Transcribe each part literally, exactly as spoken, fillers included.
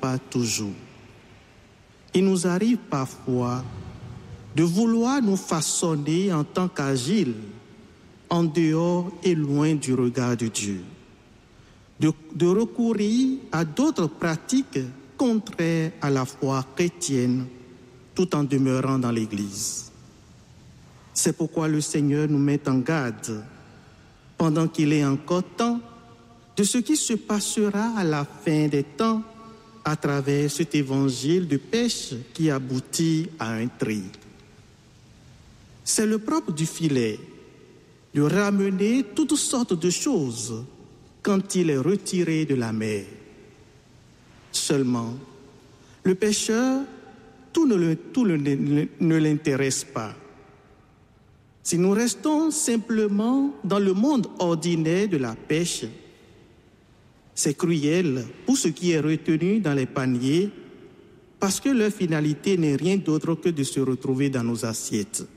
pas toujours. Il nous arrive parfois de vouloir nous façonner en tant qu'agiles, en dehors et loin du regard de Dieu, de, de recourir à d'autres pratiques contraires à la foi chrétienne, tout en demeurant dans l'Église. C'est pourquoi le Seigneur nous met en garde, pendant qu'il est encore temps, de ce qui se passera à la fin des temps à travers cet évangile de pêche qui aboutit à un tri. C'est le propre du filet de ramener toutes sortes de choses quand il est retiré de la mer. Seulement, le pêcheur, tout ne, le, tout le, ne, ne l'intéresse pas. Si nous restons simplement dans le monde ordinaire de la pêche, c'est cruel pour ce qui est retenu dans les paniers parce que leur finalité n'est rien d'autre que de se retrouver dans nos assiettes.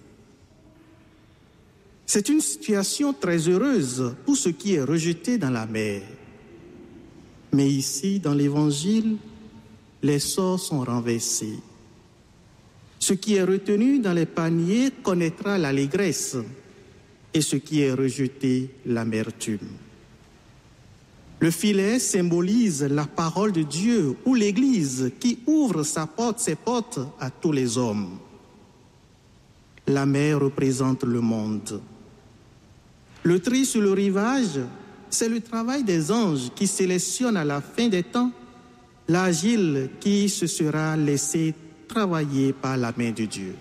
C'est une situation très heureuse pour ce qui est rejeté dans la mer. Mais ici, dans l'Évangile, les sorts sont renversés. Ce qui est retenu dans les paniers connaîtra l'allégresse et ce qui est rejeté, l'amertume. Le filet symbolise la parole de Dieu ou l'Église qui ouvre sa porte, ses portes à tous les hommes. La mer représente le monde. Le tri sur le rivage, c'est le travail des anges qui sélectionnent à la fin des temps l'agile qui se sera laissé travailler par la main de Dieu.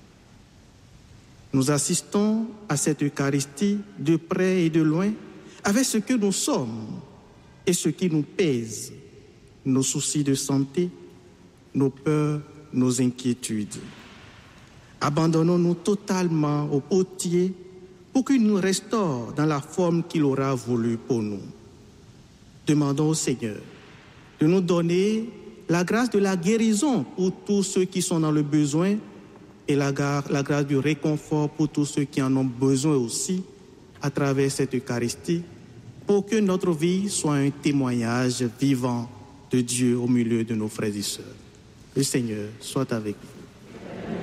Nous assistons à cette Eucharistie de près et de loin avec ce que nous sommes et ce qui nous pèse, nos soucis de santé, nos peurs, nos inquiétudes. Abandonnons-nous totalement au potier pour qu'il nous restaure dans la forme qu'il aura voulu pour nous. Demandons au Seigneur de nous donner la grâce de la guérison pour tous ceux qui sont dans le besoin et la, la grâce du réconfort pour tous ceux qui en ont besoin aussi à travers cette Eucharistie, pour que notre vie soit un témoignage vivant de Dieu au milieu de nos frères et sœurs. Le Seigneur soit avec vous.